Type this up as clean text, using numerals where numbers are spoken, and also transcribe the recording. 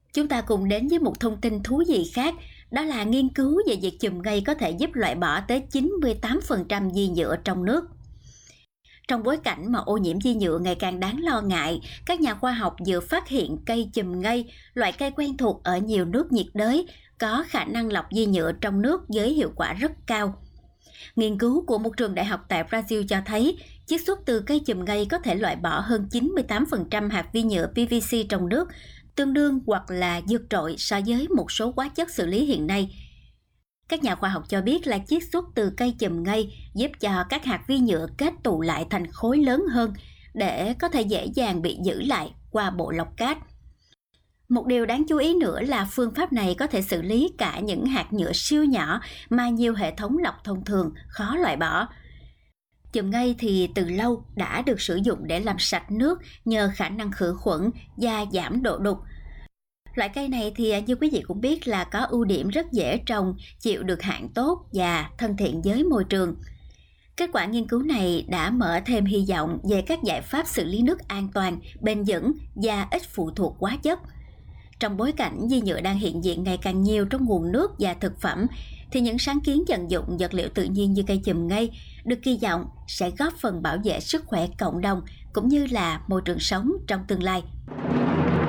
Chúng ta cùng đến với một thông tin thú vị khác, đó là nghiên cứu về việc chùm ngây có thể giúp loại bỏ tới 98% vi nhựa trong nước. Trong bối cảnh mà ô nhiễm vi nhựa ngày càng đáng lo ngại, các nhà khoa học vừa phát hiện cây chùm ngây, loại cây quen thuộc ở nhiều nước nhiệt đới, có khả năng lọc vi nhựa trong nước với hiệu quả rất cao. Nghiên cứu của một trường đại học tại Brazil cho thấy, chiết xuất từ cây chùm ngây có thể loại bỏ hơn 98% hạt vi nhựa PVC trong nước, tương đương hoặc là vượt trội so với một số hóa chất xử lý hiện nay. Các nhà khoa học cho biết là chiết xuất từ cây chùm ngây giúp cho các hạt vi nhựa kết tụ lại thành khối lớn hơn để có thể dễ dàng bị giữ lại qua bộ lọc cát. Một điều đáng chú ý nữa là phương pháp này có thể xử lý cả những hạt nhựa siêu nhỏ mà nhiều hệ thống lọc thông thường khó loại bỏ. Chùm ngây thì từ lâu đã được sử dụng để làm sạch nước nhờ khả năng khử khuẩn và giảm độ đục. Loại cây này thì như quý vị cũng biết là có ưu điểm rất dễ trồng, chịu được hạn tốt và thân thiện với môi trường. Kết quả nghiên cứu này đã mở thêm hy vọng về các giải pháp xử lý nước an toàn, bền vững và ít phụ thuộc hóa chất. Trong bối cảnh vi nhựa đang hiện diện ngày càng nhiều trong nguồn nước và thực phẩm, thì những sáng kiến tận dụng vật liệu tự nhiên như cây chùm ngây được kỳ vọng sẽ góp phần bảo vệ sức khỏe cộng đồng cũng như là môi trường sống trong tương lai.